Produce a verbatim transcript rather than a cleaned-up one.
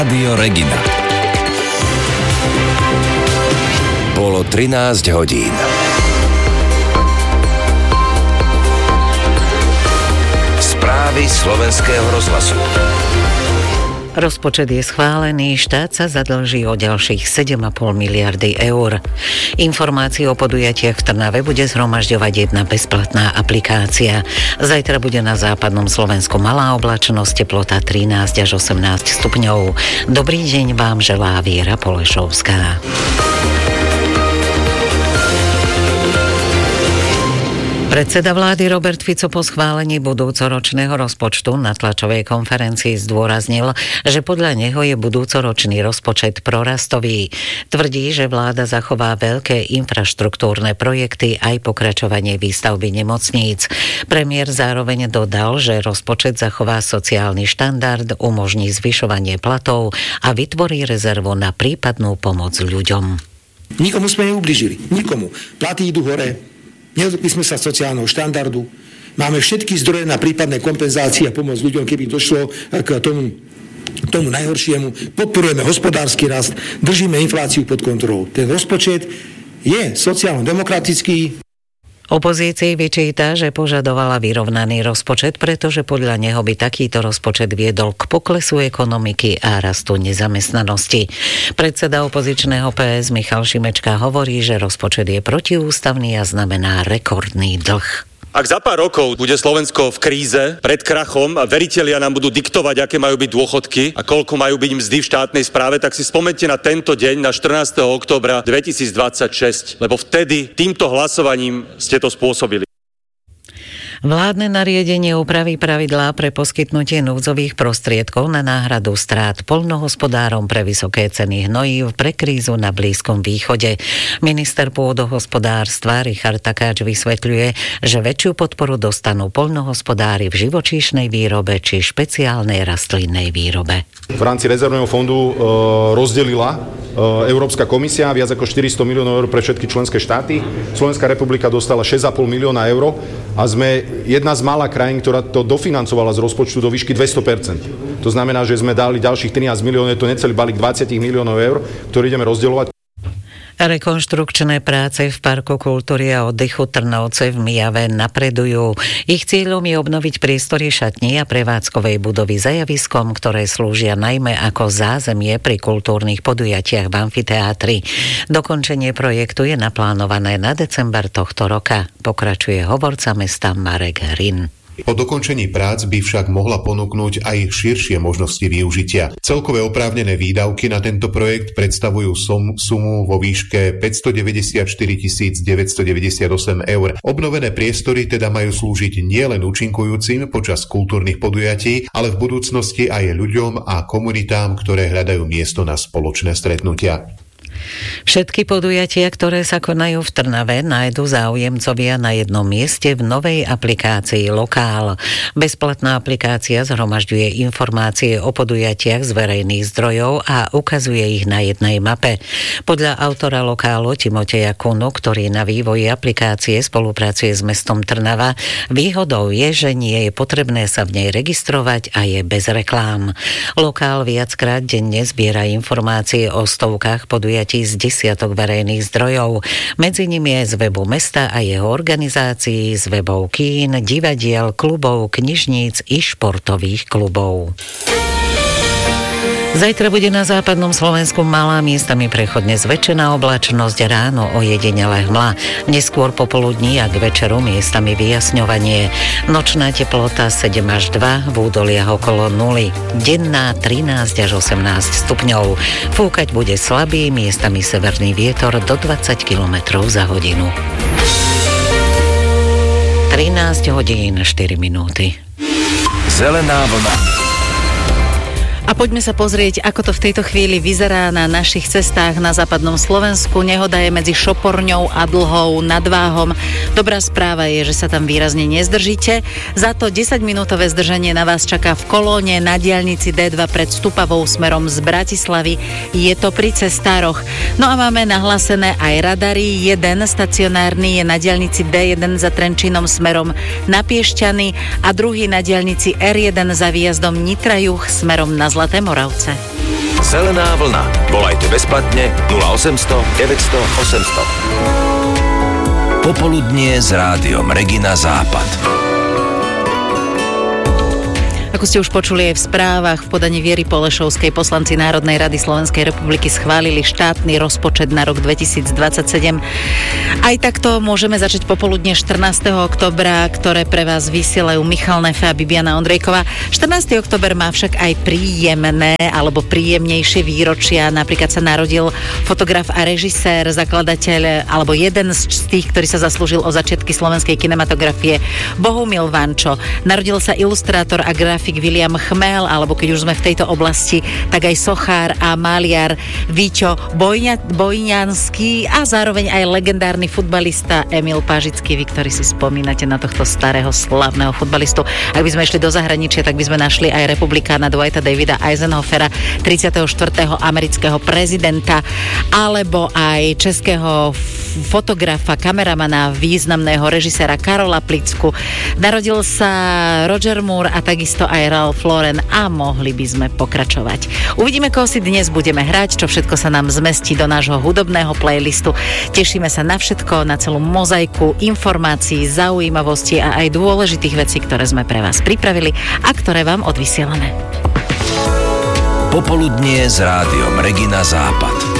Rádio Regina. Bolo trinásť hodín. Správy slovenského rozhlasu. Rozpočet je schválený, štát sa zadlží o ďalších sedem a pol miliardy eur. Informácie o podujatiach v Trnave bude zhromažďovať jedna bezplatná aplikácia. Zajtra bude na západnom Slovensku malá oblačnosť, teplota trinásť až osemnásť stupňov. Dobrý deň vám želá Viera Polešovská. Predseda vlády Robert Fico po schválení budúcoročného rozpočtu na tlačovej konferencii zdôraznil, že podľa neho je budúcoročný rozpočet prorastový. Tvrdí, že vláda zachová veľké infraštruktúrne projekty aj pokračovanie výstavby nemocníc. Premiér zároveň dodal, že rozpočet zachová sociálny štandard, umožní zvyšovanie platov a vytvorí rezervu na prípadnú pomoc ľuďom. Nikomu sme neublížili. Nikomu. Platy idú hore. Nedotkli sme sa sociálneho štandardu. Máme všetky zdroje na prípadné kompenzácie a pomoc ľuďom, keby došlo k tomu, tomu najhoršiemu. Podporujeme hospodársky rast, držíme infláciu pod kontrolou. Ten rozpočet je sociálno-demokratický. Opozícii vyčíta, že požadovala vyrovnaný rozpočet, pretože podľa neho by takýto rozpočet viedol k poklesu ekonomiky a rastu nezamestnanosti. Predseda opozičného pé es Michal Šimečka hovorí, že rozpočet je protiústavný a znamená rekordný dlh. Ak za pár rokov bude Slovensko v kríze, pred krachom a veritelia nám budú diktovať, aké majú byť dôchodky a koľko majú byť mzdy v štátnej správe, tak si spomente na tento deň, na štrnásteho októbra dvetisícdvadsaťšesť, lebo vtedy týmto hlasovaním ste to spôsobili. Vládne nariadenie upraví pravidlá pre poskytnutie núdzových prostriedkov na náhradu strát poľnohospodárom pre vysoké ceny hnojív pre krízu na Blízkom východe. Minister pôdohospodárstva Richard Takáč vysvetľuje, že väčšiu podporu dostanú poľnohospodári v živočíšnej výrobe či špeciálnej rastlinnej výrobe. V rámci rezervného fondu e, rozdelila e, Európska komisia viac ako štyristo miliónov eur pre všetky členské štáty. Slovenská republika dostala šesť a pol milióna eur a sme jedna z mála krajín, ktorá to dofinancovala z rozpočtu do výšky dvesto percent. To znamená, že sme dali ďalších trinásť miliónov, je to necelý balík dvadsať miliónov eur, ktorý ideme rozdeľovať. Rekonštrukčné práce v Parku kultúry a oddychu Trnovce v Myjave napredujú. Ich cieľom je obnoviť priestory šatní a prevádzkovej budovy za javiskom, ktoré slúžia najmä ako zázemie pri kultúrnych podujatiach v amfiteátri. Dokončenie projektu je naplánované na december tohto roka, pokračuje hovorca mesta Marek Hrin. Po dokončení prác by však mohla ponúknuť aj širšie možnosti využitia. Celkové oprávnené výdavky na tento projekt predstavujú sum, sumu vo výške päťstodeväťdesiatštyri tisíc deväťstodeväťdesiatosem eur. Obnovené priestory teda majú slúžiť nielen účinkujúcim počas kultúrnych podujatí, ale v budúcnosti aj ľuďom a komunitám, ktoré hľadajú miesto na spoločné stretnutia. Všetky podujatia, ktoré sa konajú v Trnave, nájdu záujemcovia na jednom mieste v novej aplikácii Lokál. Bezplatná aplikácia zhromažďuje informácie o podujatiach z verejných zdrojov a ukazuje ich na jednej mape. Podľa autora Lokálu Timoteja Kunu, ktorý na vývoji aplikácie spolupracuje s mestom Trnava, výhodou je, že nie je potrebné sa v nej registrovať a je bez reklám. Lokál viackrát denne zbiera informácie o stovkách podujatí z desiatok verejných zdrojov. Medzi nimi je z webu mesta a jeho organizácií, z webov kín, divadiel, klubov, knižníc i športových klubov. Zajtra bude na západnom Slovensku malá, miestami prechodne zväčšená oblačnosť, ráno ojedinele hmla. Neskôr popoludní a k večeru miestami vyjasňovanie. Nočná teplota sedem až dva, v údoliach okolo nuly. Denná trinásť až osemnásť stupňov. Fúkať bude slabý, miestami severný vietor do dvadsať kilometrov za hodinu. trinásť hodín štyri minúty. Zelená vlna. A poďme sa pozrieť, ako to v tejto chvíli vyzerá na našich cestách na západnom Slovensku. Nehoda je medzi Šoporňou a Dlhou nad Váhom. Dobrá správa je, že sa tam výrazne nezdržíte. Za to desaťminútové zdržanie na vás čaká v Kolóne na diaľnici dé dva pred Stupavou smerom z Bratislavy. Je to pri cestároch. No a máme nahlásené aj radary. Jeden stacionárny je na diaľnici dé jeden za Trenčínom smerom na Piešťany a druhý na diaľnici er jeden za výjazdom Nitra Juh smerom na Zlaté Moravce. Zelená vlna. Volajte bezplatne nula osemsto deväťsto osemsto. Popoludnie s rádiom Regina Západ. Ako ste už počuli aj v správach, v podaní Viery Polešovskej poslanci Národnej rady Slovenskej republiky schválili štátny rozpočet na rok dvetisícdvadsaťsedem. Aj takto môžeme začať popoludne štrnásteho októbra, ktoré pre vás vysielajú Michal Nefe a Bibiana Ondrejková. štrnásteho október má však aj príjemné alebo príjemnejšie výročia. Napríklad sa narodil fotograf a režisér, zakladateľ alebo jeden z tých, ktorý sa zaslúžil o začiatky slovenskej kinematografie, Bohumil Vančo. Narodil sa ilustrátor a grafik William Chmel, alebo keď už sme v tejto oblasti, tak aj sochár a maliar Víťo Bojňa, Bojňanský a zároveň aj legendárny futbalista Emil Pážický. Vy, ktorí si spomínate na tohto starého slavného futbalistu. Ak by sme išli do zahraničia, tak by sme našli aj republikána Dwighta Davida Eisenhofera, tridsiateho štvrtého amerického prezidenta, alebo aj českého fotografa, kameramana, významného režiséra Karola Plicku. Narodil sa Roger Moore a takisto aj Ralph Lauren a mohli by sme pokračovať. Uvidíme, koho si dnes budeme hrať, čo všetko sa nám zmestí do nášho hudobného playlistu. Tešíme sa na všetko, na celú mozaiku informácií, zaujímavostí a aj dôležitých vecí, ktoré sme pre vás pripravili a ktoré vám odvysielame. Popoludnie s rádiom Regina Západ.